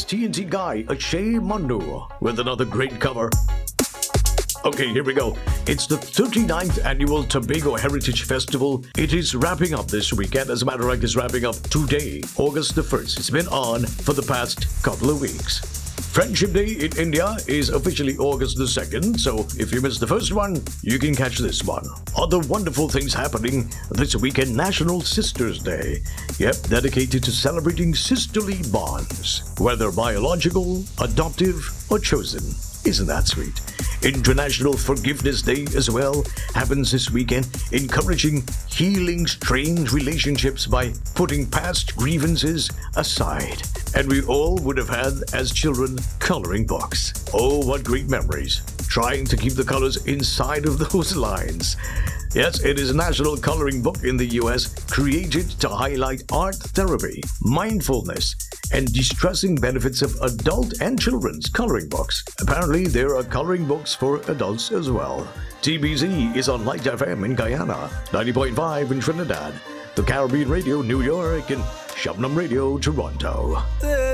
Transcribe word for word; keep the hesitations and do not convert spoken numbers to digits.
T N T guy Akshay Mandu with another great cover. Okay, here we go. It's the thirty-ninth Annual Tobago Heritage Festival. It is wrapping up this weekend. As a matter of fact, it's wrapping up today, August the first. It's been on for the past couple of weeks. Friendship Day in India is officially August the second, so if you missed the first one, you can catch this one. Other wonderful things happening this weekend: National Sisters Day. Yep, dedicated to celebrating sisterly bonds, whether biological, adoptive, or chosen. Isn't that sweet? International Forgiveness Day as well happens this weekend, encouraging healing strained relationships by putting past grievances aside. And we all would have had, as children, coloring books. Oh, what great memories. Trying to keep the colors inside of those lines. Yes, it is a national coloring book in the U S created to highlight art therapy, mindfulness, and distressing benefits of adult and children's coloring books. Apparently, there are coloring books for adults as well. T B Z is on Light F M in Guyana, ninety point five in Trinidad, the Caribbean Radio New York, and Shabnam Radio Toronto.